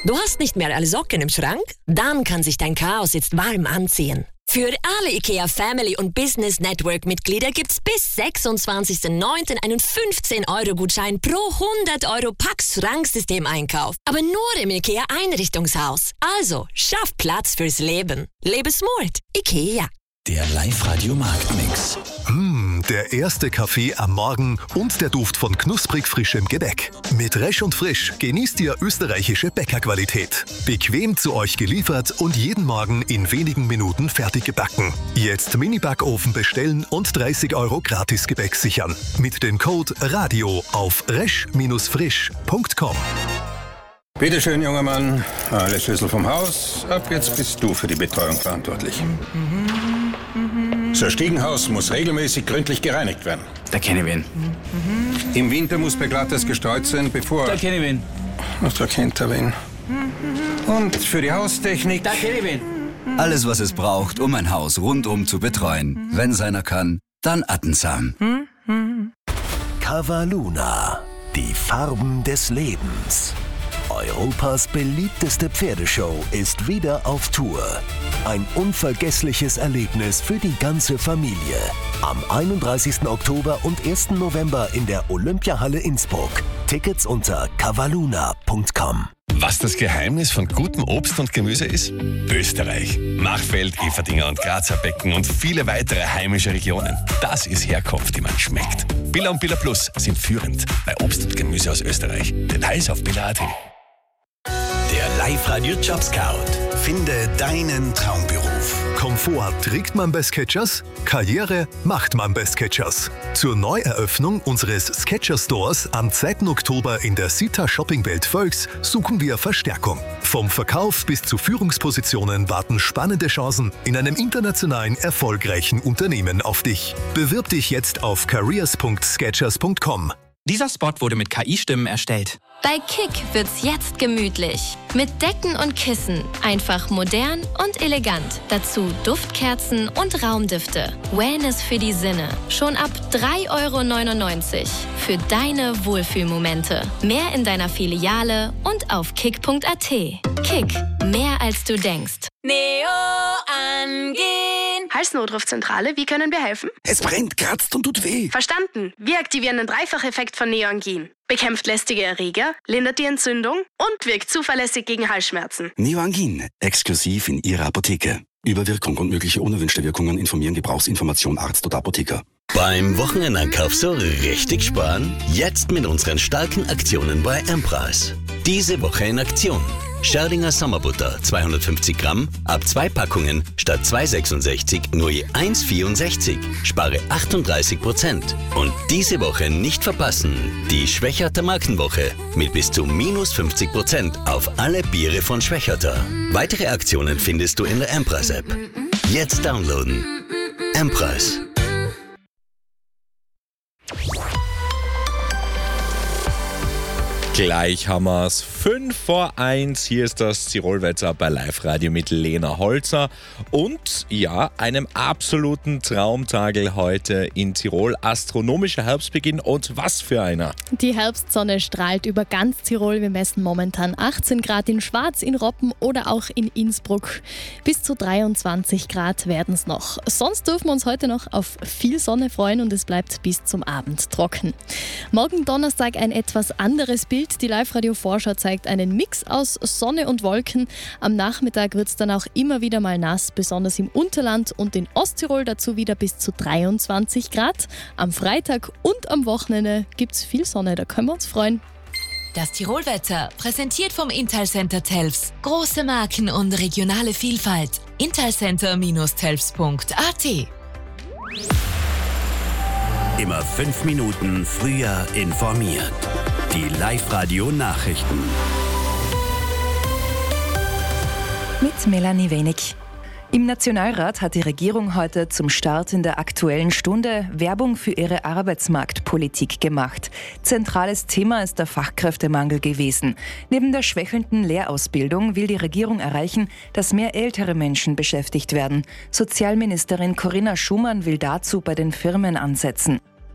Du hast nicht mehr alle Socken im Schrank? Dann kann sich dein Chaos jetzt warm anziehen. Für alle IKEA Family und Business Network Mitglieder gibt's bis 26.09. einen 15-Euro-Gutschein pro 100 Euro Pax-Schranksystem-Einkauf. Aber nur im IKEA Einrichtungshaus. Also, schaff Platz fürs Leben. Lebe smart. IKEA. Der Live-Radio-Marktmix. Der erste Kaffee am Morgen und der Duft von knusprig frischem Gebäck. Mit Resch und Frisch genießt ihr österreichische Bäckerqualität. Bequem zu euch geliefert und jeden Morgen in wenigen Minuten fertig gebacken. Jetzt Mini-Backofen bestellen und 30 Euro Gratis-Gebäck sichern. Mit dem Code RADIO auf resch-frisch.com. Bitte schön, junger Mann. Alle Schlüssel vom Haus. Ab jetzt bist du für die Betreuung verantwortlich. Das Stiegenhaus muss regelmäßig gründlich gereinigt werden. Da kenne ich wen. Im Winter muss beglattes gestreut sein, bevor... Da kenne ich wen. Ach, da kennt er wen. Und für die Haustechnik... Da kenne ich wen. Alles, was es braucht, um ein Haus rundum zu betreuen. Wenn seiner kann, dann Attensam. Cavaluna, die Farben des Lebens. Europas beliebteste Pferdeshow ist wieder auf Tour. Ein unvergessliches Erlebnis für die ganze Familie. Am 31. Oktober und 1. November in der Olympiahalle Innsbruck. Tickets unter cavaluna.com. Was das Geheimnis von gutem Obst und Gemüse ist? Österreich. Machfeld, Everdinger und Grazer Becken und viele weitere heimische Regionen. Das ist Herkunft, die man schmeckt. Billa und Billa Plus sind führend bei Obst und Gemüse aus Österreich. Details auf billa.at. Der Live-Radio Job Scout. Finde deinen Traumberuf. Komfort trägt man bei Skechers, Karriere macht man bei Skechers. Zur Neueröffnung unseres Skechers Stores am 2. Oktober in der Sita Shoppingwelt Völks suchen wir Verstärkung. Vom Verkauf bis zu Führungspositionen warten spannende Chancen in einem internationalen erfolgreichen Unternehmen auf dich. Bewirb dich jetzt auf careers.skechers.com. Dieser Spot wurde mit KI-Stimmen erstellt. Bei Kick wird's jetzt gemütlich. Mit Decken und Kissen. Einfach modern und elegant. Dazu Duftkerzen und Raumdüfte. Wellness für die Sinne. Schon ab 3,99 € für deine Wohlfühlmomente. Mehr in deiner Filiale und auf kick.at. Kick. Mehr als du denkst. Neo angehen. Halsnotrufzentrale, wie können wir helfen? Es brennt, kratzt und tut weh. Verstanden. Wir aktivieren den Dreifacheffekt von Neoangin. Bekämpft lästige Erreger, lindert die Entzündung und wirkt zuverlässig gegen Halsschmerzen. Neoangin, exklusiv in Ihrer Apotheke. Über Wirkung und mögliche unerwünschte Wirkungen informieren Gebrauchsinformation Arzt oder Apotheker. Beim Wochenendeinkauf so richtig sparen? Jetzt mit unseren starken Aktionen bei M-Preis. Diese Woche in Aktion. Scherdinger Sommerbutter 250 Gramm, ab 2 Packungen statt 2,66 nur je 1,64. Spare 38%. Und diese Woche nicht verpassen, die Schwächerter Markenwoche mit bis zu minus 50% auf alle Biere von Schwächerter. Weitere Aktionen findest du in der M-Preis-App. Jetzt downloaden. M-Preis. Gleich haben wir es 5:01. Hier ist das Tirolwetter bei Live-Radio mit Lena Holzer. Und ja, einem absoluten Traumtag heute in Tirol. Astronomischer Herbstbeginn und was für einer. Die Herbstsonne strahlt über ganz Tirol. Wir messen momentan 18 Grad in Schwaz, in Roppen oder auch in Innsbruck. Bis zu 23 Grad werden es noch. Sonst dürfen wir uns heute noch auf viel Sonne freuen und es bleibt bis zum Abend trocken. Morgen Donnerstag ein etwas anderes Bild. Die Live-Radio-Vorschau zeigt einen Mix aus Sonne und Wolken. Am Nachmittag wird es dann auch immer wieder mal nass, besonders im Unterland und in Osttirol dazu wieder bis zu 23 Grad. Am Freitag und am Wochenende gibt es viel Sonne, da können wir uns freuen. Das Tirolwetter, präsentiert vom Intalcenter Telfs. Große Marken und regionale Vielfalt. Intalcenter-telfs.at. Immer 5 Minuten früher informiert. Die Live-Radio-Nachrichten. Mit Melanie Wenig. Im Nationalrat hat die Regierung heute zum Start in der Aktuellen Stunde Werbung für ihre Arbeitsmarktpolitik gemacht. Zentrales Thema ist der Fachkräftemangel gewesen. Neben der schwächelnden Lehrausbildung will die Regierung erreichen, dass mehr ältere Menschen beschäftigt werden. Sozialministerin Corinna Schumann will dazu bei den Firmen ansetzen.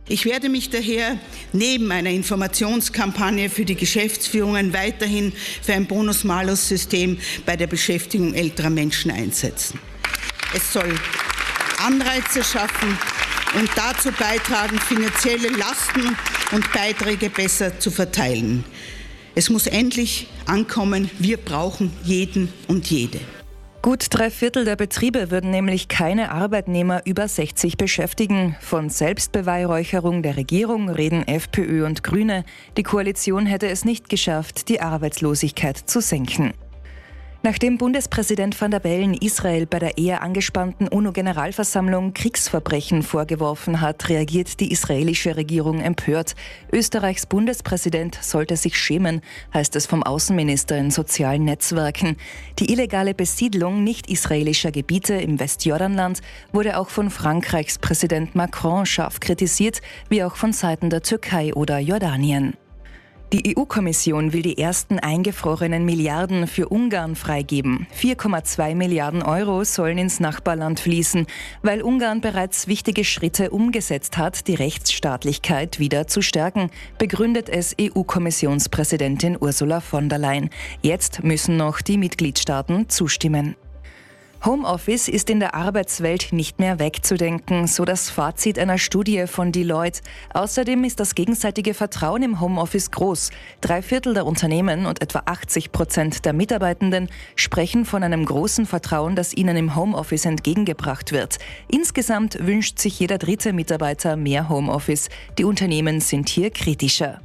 Ich werde mich daher neben einer Informationskampagne für die Geschäftsführungen weiterhin für ein Bonus-Malus-System bei der Beschäftigung älterer Menschen einsetzen. Es soll Anreize schaffen und dazu beitragen, finanzielle Lasten und Beiträge besser zu verteilen. Es muss endlich ankommen, wir brauchen jeden und jede. Gut 3/4 der Betriebe würden nämlich keine Arbeitnehmer über 60 beschäftigen. Von Selbstbeweihräucherung der Regierung reden FPÖ und Grüne. Die Koalition hätte es nicht geschafft, die Arbeitslosigkeit zu senken. Nachdem Bundespräsident Van der Bellen Israel bei der eher angespannten UNO-Generalversammlung Kriegsverbrechen vorgeworfen hat, reagiert die israelische Regierung empört. Österreichs Bundespräsident sollte sich schämen, heißt es vom Außenminister in sozialen Netzwerken. Die illegale Besiedlung nicht-israelischer Gebiete im Westjordanland wurde auch von Frankreichs Präsident Macron scharf kritisiert, wie auch von Seiten der Türkei oder Jordanien. Die EU-Kommission will die ersten eingefrorenen Milliarden für Ungarn freigeben. 4,2 Milliarden Euro sollen ins Nachbarland fließen, weil Ungarn bereits wichtige Schritte umgesetzt hat, die Rechtsstaatlichkeit wieder zu stärken, begründet es EU-Kommissionspräsidentin Ursula von der Leyen. Jetzt müssen noch die Mitgliedstaaten zustimmen. Homeoffice ist in der Arbeitswelt nicht mehr wegzudenken, so das Fazit einer Studie von Deloitte. Außerdem ist das gegenseitige Vertrauen im Homeoffice groß. 3/4 der Unternehmen und etwa 80% der Mitarbeitenden sprechen von einem großen Vertrauen, das ihnen im Homeoffice entgegengebracht wird. Insgesamt wünscht sich jeder 3. Mitarbeiter mehr Homeoffice. Die Unternehmen sind hier kritischer.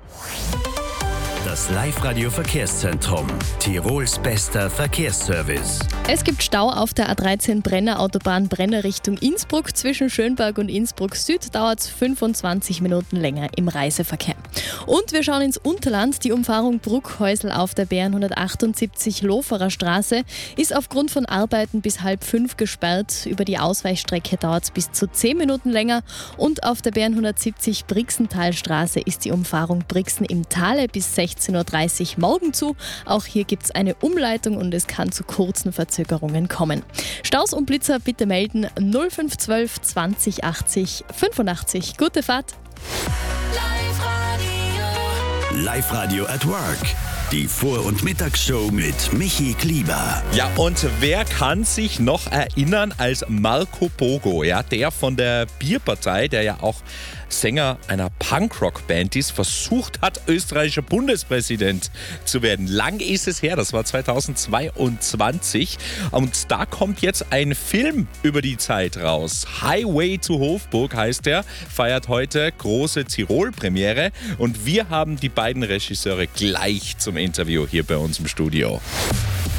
Das Live-Radio-Verkehrszentrum. Tirols bester Verkehrsservice. Es gibt Stau auf der A13 Brenner Autobahn Brenner Richtung Innsbruck. Zwischen Schönberg und Innsbruck Süd dauert es 25 Minuten länger im Reiseverkehr. Und wir schauen ins Unterland. Die Umfahrung Bruckhäusl auf der BR 178 Loferer Straße ist aufgrund von Arbeiten bis 4:30 gesperrt. Über die Ausweichstrecke dauert es bis zu 10 Minuten länger. Und auf der BR 170 Brixenthalstraße ist die Umfahrung Brixen im Tale bis 16:30 Uhr morgen zu. Auch hier gibt es eine Umleitung und es kann zu kurzen Verzögerungen kommen. Staus und Blitzer bitte melden 0512 20 80 85. Gute Fahrt! Live-Radio at Work. Die Vor- und Mittagsshow mit Michi Klieber. Ja, und wer kann sich noch erinnern als Marco Pogo, ja, der von der Bierpartei, der ja auch Sänger einer Punkrock-Band ist, versucht hat, österreichischer Bundespräsident zu werden. Lang ist es her, das war 2022. Und da kommt jetzt ein Film über die Zeit raus. Highway to Hofburg heißt er, feiert heute große Tirol-Premiere. Und wir haben die beiden Regisseure gleich zum Interview hier bei uns im Studio.